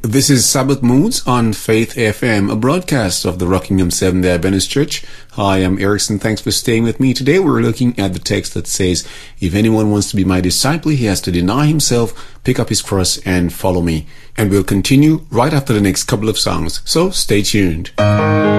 This is Sabbath Moods on Faith FM, a broadcast of the Rockingham Seventh-day Adventist Church. Hi, I'm Erickson. Thanks for staying with me. Today we're looking at the text that says, if anyone wants to be my disciple, he has to deny himself, pick up his cross, and follow me. And we'll continue right after the next couple of songs. So stay tuned.